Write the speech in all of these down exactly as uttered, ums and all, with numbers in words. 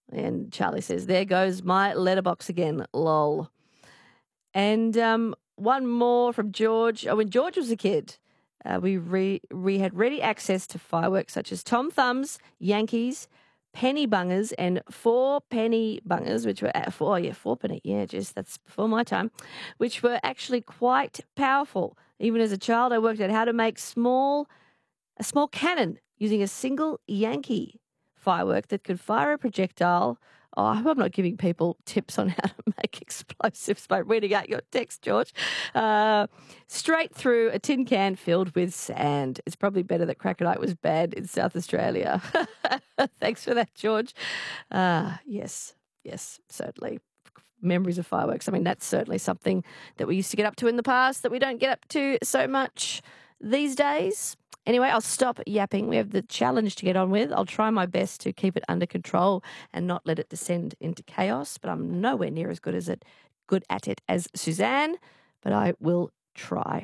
And Charlie says, there goes my letterbox again, lol. And um, one more from George. Oh, when George was a kid, uh, we re- we had ready access to fireworks such as Tom Thumbs, Yankees, penny bungers, and four penny bungers, which were at four, oh yeah, four penny, yeah, just that's before my time, which were actually quite powerful. Even as a child, I worked out how to make small a small cannon using a single Yankee firework that could fire a projectile. Oh, I hope I'm not giving people tips on how to make explosives by reading out your text, George. Uh, straight through a tin can filled with sand. It's probably better that Crackerite was banned in South Australia. Thanks for that, George. Uh, yes, yes, certainly. Memories of fireworks. I mean, that's certainly something that we used to get up to in the past that we don't get up to so much these days. Anyway, I'll stop yapping. We have the challenge to get on with. I'll try my best to keep it under control and not let it descend into chaos, but I'm nowhere near as good as it, good at it as Suzanne, but I will try.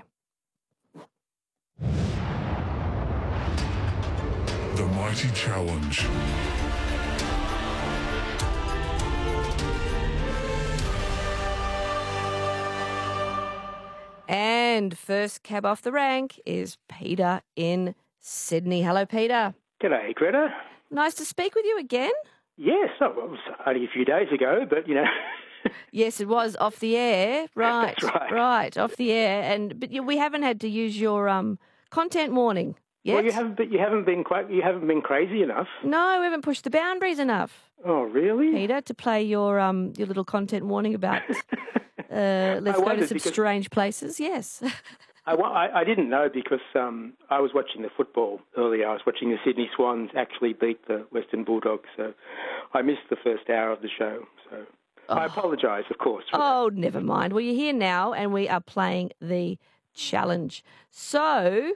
The Mighty Challenge. And first cab off the rank is Peter in Sydney. Hello, Peter. G'day, Greta. Nice to speak with you again. Yes, oh, well, it was only a few days ago, but, you know. Yes, it was off the air. Right, That's right. right, off the air. And But you, we haven't had to use your um, content warning yet. Well, you haven't, been, you haven't been quite, you haven't been crazy enough. No, we haven't pushed the boundaries enough. Oh, really? Peter, to play your um your little content warning about uh, let's go to some strange places. Yes. I, I, I didn't know because um, I was watching the football earlier. I was watching the Sydney Swans actually beat the Western Bulldogs, so I missed the first hour of the show. So oh. I apologise, of course. Oh, that. never mind. Well, you're here now, and we are playing the challenge. So.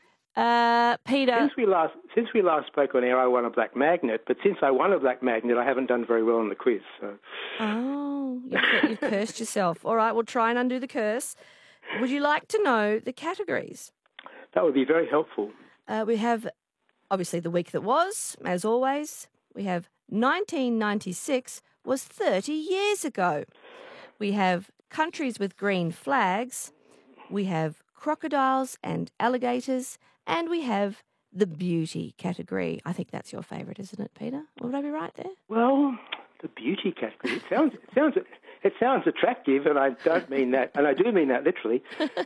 Uh, Peter. Since we last since we last spoke on air, I won a black magnet. But since I won a black magnet, I haven't done very well on the quiz. So. Oh, you've, you've cursed yourself. All right, we'll try and undo the curse. Would you like to know the categories? That would be very helpful. Uh, we have obviously the week that was, as always. We have nineteen ninety-six was thirty years ago. We have countries with green flags. We have crocodiles and alligators. And we have the beauty category. I think that's your favourite, isn't it, Peter? Would I be right there? Well, the beauty category. It sounds it sounds it sounds attractive, and I don't mean that, and I do mean that literally.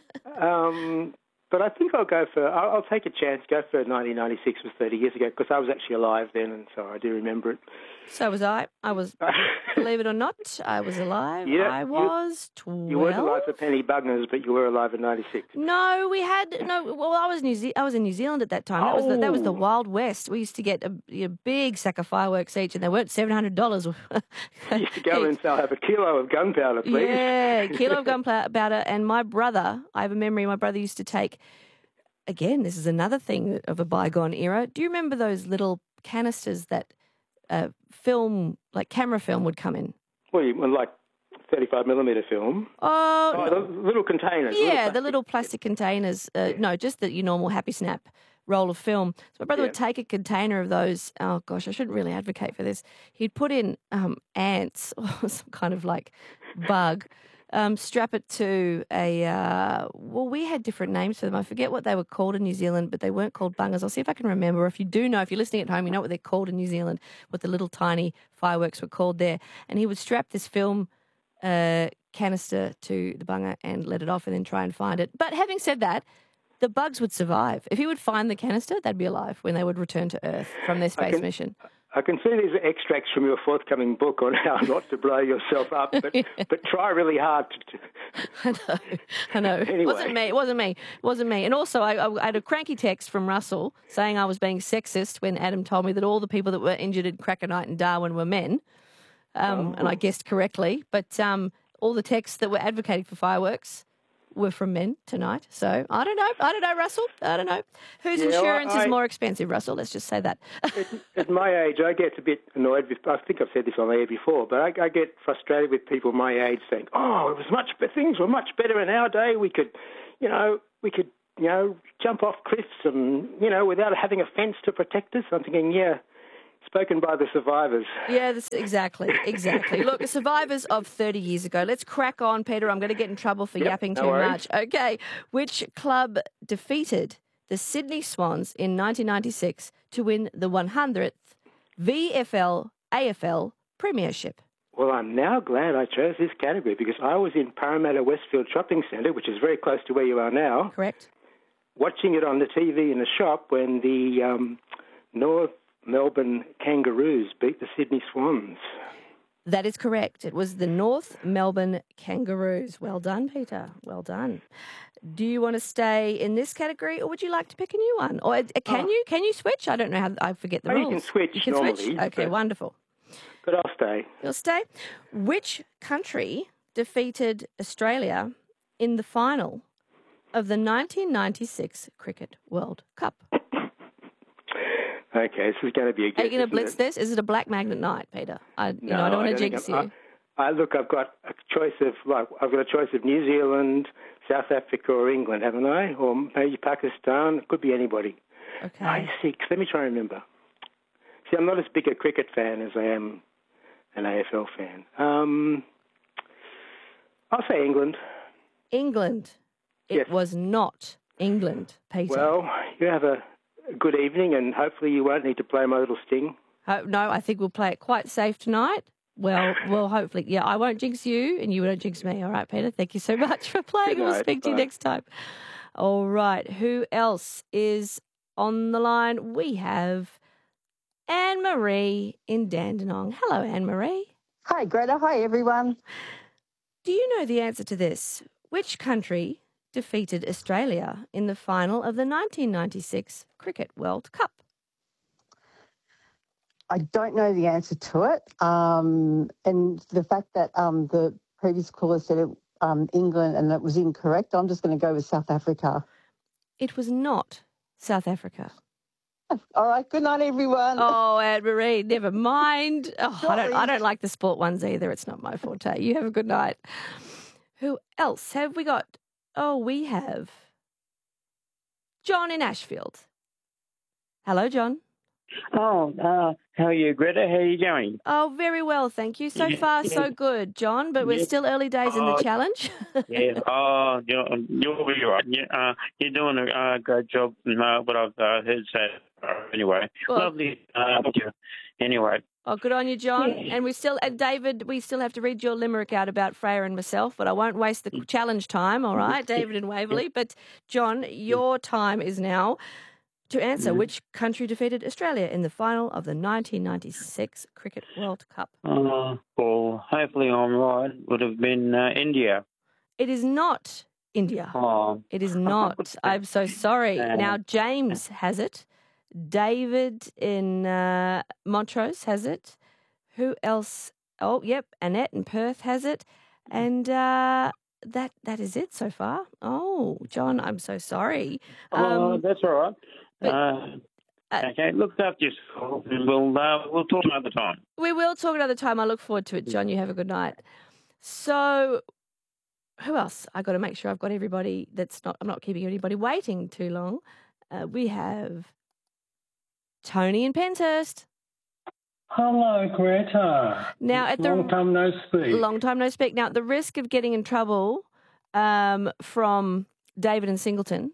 Um, but I think I'll go for. I'll, I'll take a chance. Go for nineteen ninety-six was thirty years ago because I was actually alive then, and so I do remember it. So was I. I was, believe it or not, I was alive. Yeah, I was you, twelve. You weren't alive for penny bungers, but you were alive in ninety-six. No, we had no. Well, I was New Ze- I was in New Zealand at that time. That oh. was the, that was the Wild West. We used to get a, a big sack of fireworks each, and they weren't seven hundred dollars. You used to go and say, "I'll have a kilo of gunpowder, please." Yeah, a kilo of gunpowder. And my brother, I have a memory. My brother used to take. Again, this is another thing of a bygone era. Do you remember those little canisters that uh, film, like camera film, would come in? Well, you, like thirty-five millimeter film. Oh, oh no. the little containers. Yeah, little the little plastic containers. Uh, yeah. No, just the your normal Happy Snap roll of film. So my brother yeah. would take a container of those. Oh gosh, I shouldn't really advocate for this. He'd put in um, ants or some kind of like bug. Um, strap it to a, uh, well, we had different names for them. I forget what they were called in New Zealand, but they weren't called bungers. I'll see if I can remember. If you do know, if you're listening at home, you know what they're called in New Zealand, what the little tiny fireworks were called there. And he would strap this film uh, canister to the bunger and let it off and then try and find it. But having said that, the bugs would survive. If he would find the canister, they'd be alive when they would return to Earth from their space can- mission. I can see these are extracts from your forthcoming book on how not to blow yourself up, but yeah. but try really hard to. to... I know, I know. Anyway. It wasn't me. It wasn't me. It wasn't me. And also, I, I had a cranky text from Russell saying I was being sexist when Adam told me that all the people that were injured in Crackerite and Darwin were men, um, oh. and I guessed correctly. But um, all the texts that were advocating for fireworks were from men tonight. So I don't know. I don't know, Russell. I don't know. Whose yeah, insurance I, is more expensive, Russell? Let's just say that. at, at my age, I get a bit annoyed with, I think I've said this on the air before, but I, I get frustrated with people my age saying, oh, it was much, things were much better in our day. We could, you know, we could, you know, jump off cliffs and, you know, without having a fence to protect us. I'm thinking, yeah, Spoken by the survivors. Yeah, this, exactly, exactly. Look, survivors of thirty years ago. Let's crack on, Peter. I'm going to get in trouble for Yep, yapping no too worries. much. Okay, which club defeated the Sydney Swans in nineteen ninety-six to win the one hundredth V F L A F L Premiership? Well, I'm now glad I chose this category because I was in Parramatta Westfield Shopping Centre, which is very close to where you are now, Correct. watching it on the T V in the shop when the um, North Melbourne Kangaroos beat the Sydney Swans. That is correct. It was the North Melbourne Kangaroos. Well done, Peter. Well done. Do you want to stay in this category, or would you like to pick a new one? Or uh, can Oh. you can you switch? I don't know how. I forget the Oh, rules. you can switch You can normally, switch. Okay, but- wonderful. But I'll stay. You'll stay. Which country defeated Australia in the final of the nineteen ninety-six Cricket World Cup? Okay, this is going to be a guess. Are you going to isn't blitz it? this? Is it a black magnet night, Peter? I, you know, I don't want to think jinx I'm- you. I, I look, I've got a choice of like I've got a choice of New Zealand, South Africa, or England, haven't I? Or maybe Pakistan. It could be anybody. Okay. ninety-six. Let me try and remember. See, I'm not as big a cricket fan as I am an A F L fan. Um, I'll say England. England. It Yes. was not England, Peter. Well, you have a good evening, and hopefully you won't need to play my little sting. Ho- no, I think we'll play it quite safe tonight. Well, well, hopefully, yeah. I won't jinx you, and you won't jinx me. All right, Peter. Thank you so much for playing. Good We'll night. speak to you Bye. next time. All right. Who else is on the line? We have Anne Marie in Dandenong. Hello, Anne Marie. Hi, Greta. Hi, everyone. Do you know the answer to this? Which country defeated Australia in the final of the nineteen ninety-six Cricket World Cup? I don't know the answer to it. Um, and the fact that um, the previous caller said it, um, England and it was incorrect, I'm just going to go with South Africa. It was not South Africa. All right. Good night, everyone. Oh, Anne Marie, never mind. Oh, I don't. I Sorry. don't like the sport ones either. It's not my forte. You have a good night. Who else have we got? Oh, we have John in Ashfield. Hello, John. Oh, uh, how are you, Greta? How are you going? Oh, very well, thank you. So Yeah, far, yeah. so good, John. But we're Yeah. still early days in the Oh, challenge. Yeah. Oh, you're, you'll be right. You, uh, you're doing a uh, great job. Uh, what I've uh, heard say. Uh, anyway, Well- lovely. Uh, thank you. Anyway, Oh, good on you, John. Yeah. And we still, and David, we still have to read your limerick out about Freya and myself, but I won't waste the challenge time, all right, David and Waverley. But, John, your time is now to answer which country defeated Australia in the final of the nineteen ninety-six Cricket World Cup. uh, well, hopefully I'm right. Would have been uh, India. It is not India. Oh, It is not. I'm so sorry. Uh, Now, James has it. David in uh, Montrose has it. Who else? Oh, yep. Annette in Perth has it. And uh, that that is it so far. Oh, John, I'm so sorry. oh, Um, that's all right. but- uh, uh, okay, look after yourself, and we'll uh, we'll talk another time. we will talk another time. I look forward to it, John. You have a good night. So, who else? I got to make sure I've got everybody. That's not. I'm not keeping anybody waiting too long. Uh, we have Tony in Penshurst. Hello, Greta. Now, at the Long time no speak. long time no speak. Now, at the risk of getting in trouble um, from David and Singleton,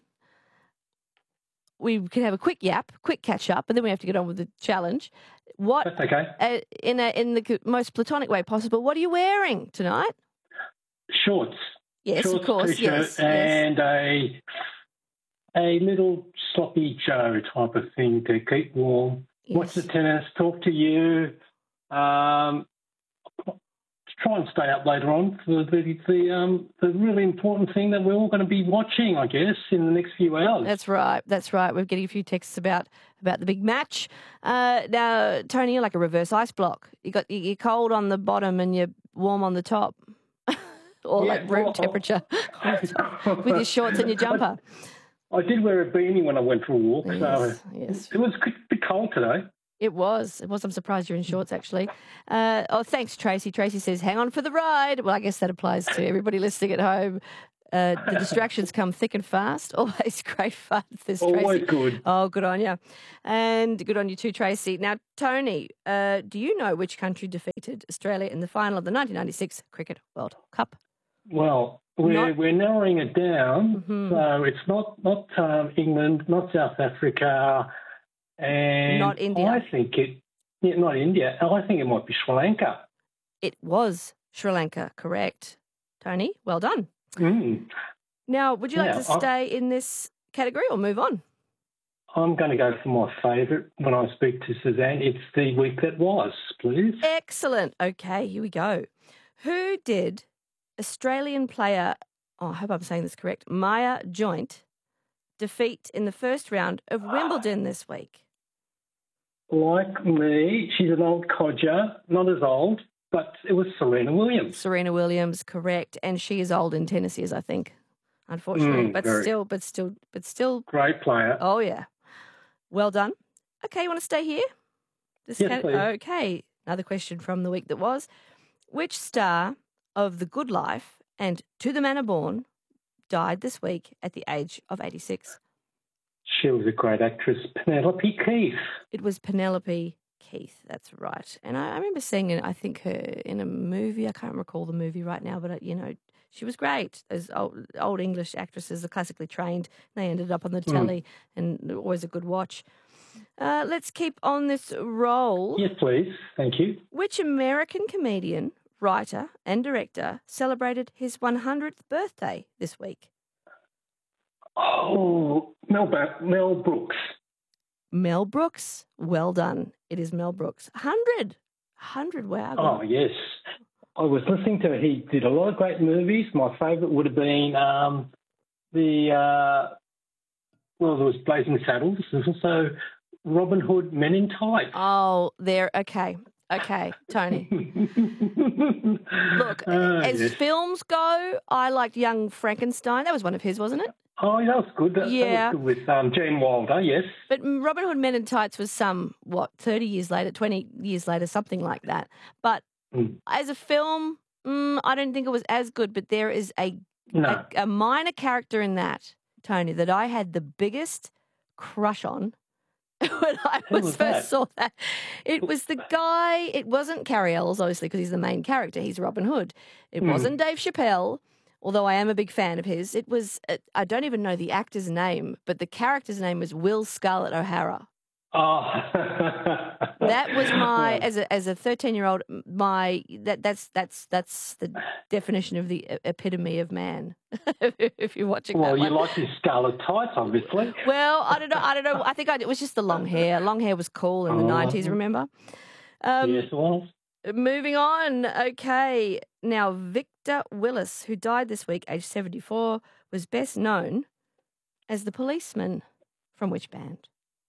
we can have a quick yap, quick catch up, and then we have to get on with the challenge. What, That's okay. uh, in a, in the most platonic way possible, what are you wearing tonight? Shorts. Yes, Shorts, of course. t-shirt, Yes, yes. and a a little sloppy Joe type of thing to keep warm. Watch the Yes. tennis, talk to you. Um, try and stay up later on for the the um the really important thing that we're all going to be watching, I guess, in the next few hours. That's right. That's right. We're getting a few texts about about the big match. Uh, now, Tony, you're like a reverse ice block. You got you're cold on the bottom and you're warm on the top, or Yeah, like room well- temperature with your shorts and your jumper. I did wear a beanie when I went for a walk, so Yes, yes. it was a bit cold today. It was. It was. I'm surprised you're in shorts, actually. Uh, oh, thanks, Tracy. Tracy says, hang on for the ride. Well, I guess that applies to everybody listening at home. Uh, the distractions come thick and fast. Always great fun. This Tracy. Always good. Oh, good on you. And good on you too, Tracy. Now, Tony, uh, do you know which country defeated Australia in the final of the nineteen ninety-six Cricket World Cup? Well, we're, Not- we're narrowing it down. Mhm. So it's not, not um, England, not South Africa, and Not India. I think it, yeah, not India. I think it might be Sri Lanka. It was Sri Lanka, correct. Tony, well done. Mm. Now, would you like Yeah, to I- stay in this category or move on? I'm going to go for my favourite when I speak to Suzanne. It's the week that was, please. Excellent. Okay, here we go. Who did Australian player, oh, I hope I'm saying this correct, Maya Joint, defeat in the first round of Wimbledon this week? Like me, she's an old codger, not as old, but it was Serena Williams. Serena Williams, correct. And she is old in tennis years, I think, unfortunately. Mm, but very. still, but still, but still, Great player. oh, yeah. Well done. Okay, you want to stay here? This Yes, can- please. Okay, another question from the week that was. Which star of The Good Life and To the Manor Born died this week at the age of eighty-six? She was a great actress, Penelope Keith. It was Penelope Keith, that's right. And I, I remember seeing, it, I think, her in a movie. I can't recall the movie right now, but, uh, you know, she was great. Those old, old English actresses are classically trained. They ended up on the telly and always a good watch. Uh, let's keep on this roll. Yes, please. Thank you. Which American comedian, writer and director celebrated his one hundredth birthday this week? Oh, Mel, Ba- Mel Brooks. Mel Brooks. Well done. It is Mel Brooks. one hundred. one hundred, wow. Oh, yes. I was listening to it. He did a lot of great movies. My favourite would have been um, the, uh, well, there was Blazing Saddles. There's also Robin Hood Men in Tights. Oh, there. Okay. Okay, Tony. Look, Ah, as yes. films go, I liked Young Frankenstein. That was one of his, wasn't it? Oh, that was good. That, Yeah. that was good with um, Gene Wilder, yes. But Robin Hood Men in Tights was some, what, thirty years later, twenty years later, something like that. But Mm. as a film, mm, I don't think it was as good. But there is a, No. a a minor character in that, Tony, that I had the biggest crush on when I Who was was first that? saw that. It was the guy. It wasn't Cary Elwes, obviously, because he's the main character. He's Robin Hood. It Mm. wasn't Dave Chappelle, although I am a big fan of his. It was. uh, I don't even know the actor's name, but the character's name was Will Scarlett O'Hara. Oh. That was my as a as a thirteen year old my that that's that's that's the definition of the e- epitome of man. If you're watching Well, that you one. like his scarlet tights, obviously. Well, I don't know. I don't know. I think I, it was just the long hair. Long hair was cool in the Oh. nineties. Remember? Um, Yes, it was. Moving on. Okay. Now, Victor Willis, who died this week, age seventy-four, was best known as the policeman from which band?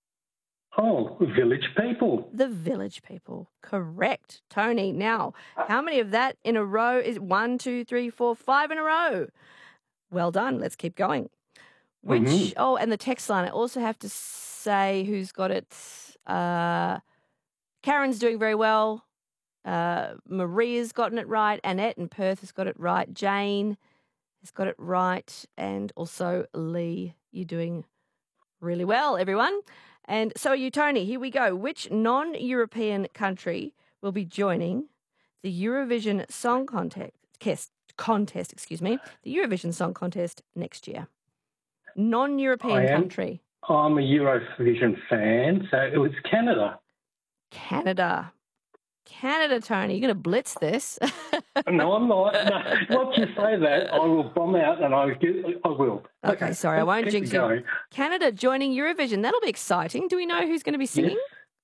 Oh, Village People. The Village People. Correct. Tony. Now, how many of that in a row is one, two, three, four, five in a row? Well done. Let's keep going. Which, Mhm. oh, and the text line, I also have to say who's got it. Uh, Karen's doing very well. Uh, Maria's gotten it right. Annette in Perth has got it right. Jane has got it right. And also Lee, you're doing really well, everyone. And so are you, Tony. Here we go. Which non-European country will be joining the Eurovision Song Contest, contest, excuse me, the Eurovision Song Contest next year? Non-European I am. country. I'm a Eurovision fan, so it was Canada. Canada. Canada, Tony. You're going to blitz this. No, I'm not. No, once you say that, I will bomb out, and I, I will. Okay, sorry, I let's won't keep jinx it you. going. Canada joining Eurovision. That'll be exciting. Do we know who's going to be singing?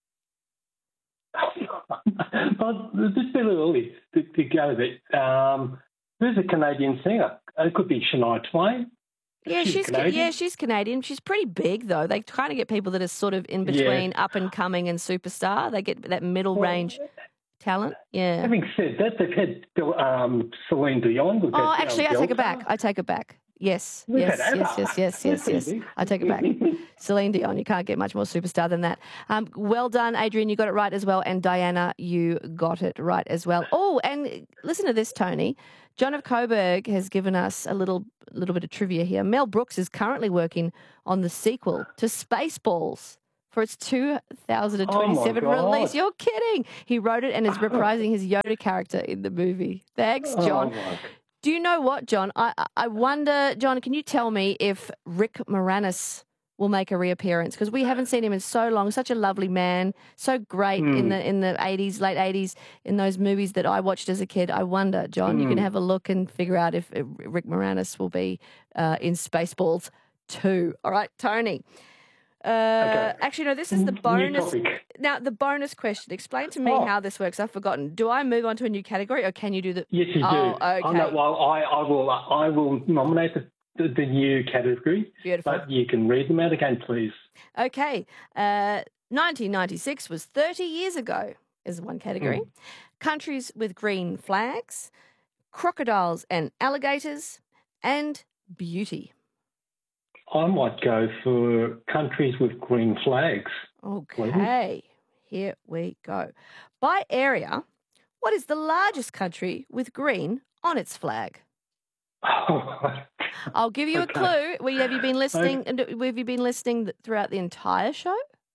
Yes. But it's just a little early to, to go there. Um, who's a Canadian singer? It could be Shania Twain. Yeah, She's she's Ca- Canadian? yeah, she's Canadian. She's pretty big though. They kind of get people that are sort of in between up and coming and superstar. They get that middle Well, range talent. Yeah. Having said that, they've had um, Celine Dion. We've Oh, had, actually, I um, take it Delta. back. I take it back. Yes, We've yes, had yes, ABBA. yes, yes, yes, That's yes. easy. I take it back. Celine Dion. You can't get much more superstar than that. Um, well done, Adrian. You got it right as well. And Diana, you got it right as well. Oh, and listen to this, Tony. John of Coburg has given us a little little bit of trivia here. Mel Brooks is currently working on the sequel to Spaceballs for its two thousand twenty-seven oh release. You're kidding. He wrote it and is reprising his Yoda character in the movie. Thanks, John. Oh, Do you know what, John? I, I wonder, John, can you tell me if Rick Moranis will make a reappearance? Because we haven't seen him in so long. Such a lovely man, so great mm. in the in the eighties, late eighties, in those movies that I watched as a kid. I wonder, John, mm. you can have a look and figure out if Rick Moranis will be uh, in Spaceballs two. All right, Tony. Uh, okay. Actually, no, this is the bonus. Now, the bonus question. Explain to me oh. how this works. I've forgotten. Do I move on to a new category or can you do the... Yes, you oh, do. Okay. Oh, no, well, I, I, will, I will nominate the, the, the new category. Beautiful. But you can read them out again, please. Okay. Uh, nineteen ninety-six was thirty years ago is one category. Mm. Countries with green flags, crocodiles and alligators, and beauty. I might go for countries with green flags. Okay, here we go. By area, what is the largest country with green on its flag? I'll give you okay. a clue. Have you been listening? Okay. Have you been listening throughout the entire show?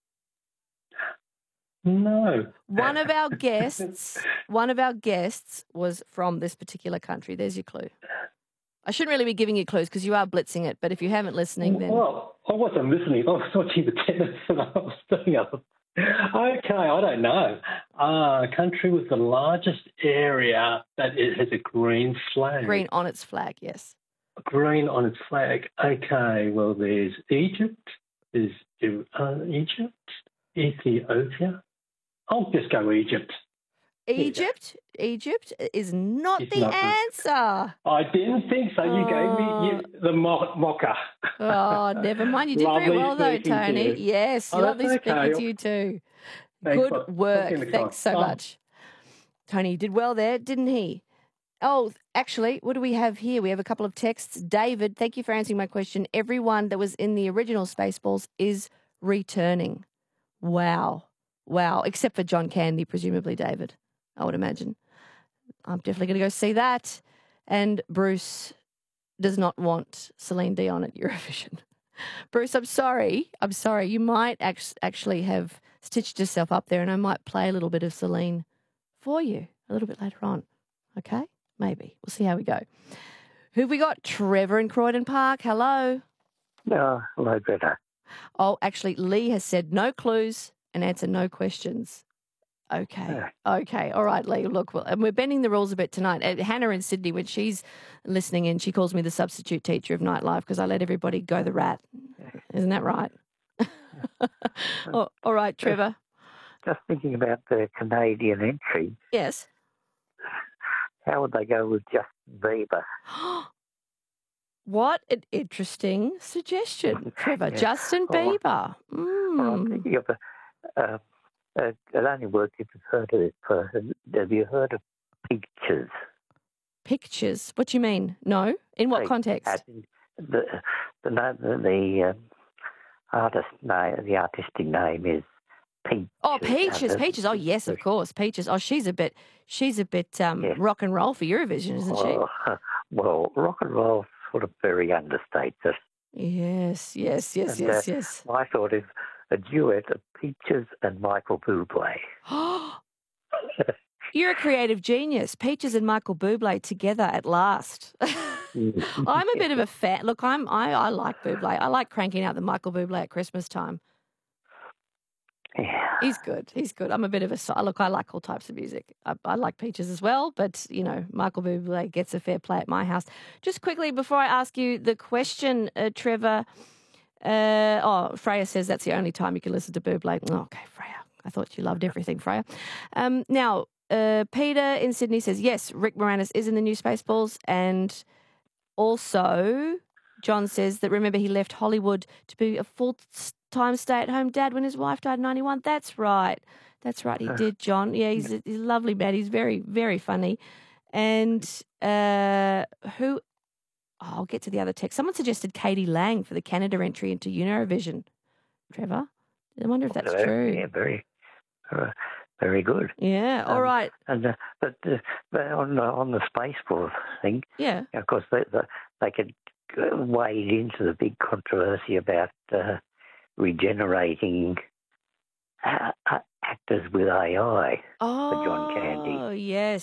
No. One of our guests, one of our guests was from this particular country. There's your clue. I shouldn't really be giving you clues because you are blitzing it, but if you haven't listening, then... Well, I wasn't listening. I was watching the tennis and I was doing other... Okay, I don't know. Uh, a country with the largest area that it has a green flag. Green on its flag, yes. Green on its flag. Okay, well, there's Egypt. There's uh, Egypt, Ethiopia. I'll just go Egypt. Egypt? Egypt is not it's the not answer. I didn't think so. You oh. gave me you, the mo- mocha. Oh, never mind. You did very well, though, Tony. Yes, oh, lovely okay. speaking to you too. Thanks, Good work. Thanks so oh. much. Tony, you did well there, didn't he? Oh, actually, what do we have here? We have a couple of texts. David, thank you for answering my question. Everyone that was in the original Spaceballs is returning. Wow. Wow. Except for John Candy, presumably, David. I would imagine. I'm definitely going to go see that. And Bruce does not want Celine Dion at Eurovision. Bruce, I'm sorry. I'm sorry. You might act- actually have stitched yourself up there and I might play a little bit of Celine for you a little bit later on. Okay? Maybe. We'll see how we go. Who've we got? Trevor in Croydon Park. Hello. No, hello, Greta. Oh, actually, Lee has said no clues and answer no questions. Okay. Yeah. Okay. All right, Lee. Look, well, and we're bending the rules a bit tonight. Uh, Hannah in Sydney, when she's listening in, she calls me the substitute teacher of Nightlife because I let everybody go the rat. Isn't that right? oh, all right, Trevor. Just thinking about the Canadian entry. Yes. How would they go with Justin Bieber? What an interesting suggestion, Trevor. Yeah. Justin Bieber. Oh, mm. well, I'm thinking of a... Uh, Uh, it only works if you've heard of it. Uh, have you heard of Pictures? Pictures? What do you mean? No? In what they, context? The the the, the uh, artist name, the artistic name is Peaches. Oh, Peaches, Peaches. Oh, yes, of course, Peaches. Oh, she's a bit, she's a bit um, yeah. rock and roll for Eurovision, isn't she? Oh, well, rock and roll sort of very understated. Yes, yes, yes, and, yes, uh, yes. I thought if a duet of Peaches and Michael Bublé. You're a creative genius. Peaches and Michael Bublé together at last. I'm a bit of a fan. Look, I'm I, I like Bublé. I like cranking out the Michael Bublé at Christmas time. Yeah. He's good. He's good. I'm a bit of a look. I like all types of music. I, I like Peaches as well, but you know, Michael Bublé gets a fair play at my house. Just quickly before I ask you the question, uh, Trevor. Uh, oh, Freya says that's the only time you can listen to Bublé. Oh, okay, Freya. I thought you loved everything, Freya. Um, now, uh, Peter in Sydney says, yes, Rick Moranis is in the new Spaceballs. And also, John says that, remember, he left Hollywood to be a full-time stay-at-home dad when his wife died in ninety-one. That's right. That's right. He did, John. Yeah, he's a, he's a lovely man. He's very, very funny. And uh, who Oh, I'll get to the other text. Someone suggested Katie Lang for the Canada entry into Eurovision. Trevor, I wonder if that's Very- true. Yeah, very, uh, very good. Yeah, all Um, right. And uh, but, uh, but on the on the space force thing, Yeah. of course, they they, they could uh, wade into the big controversy about uh, regenerating uh, uh, actors with A I. Oh, John Candy. yes.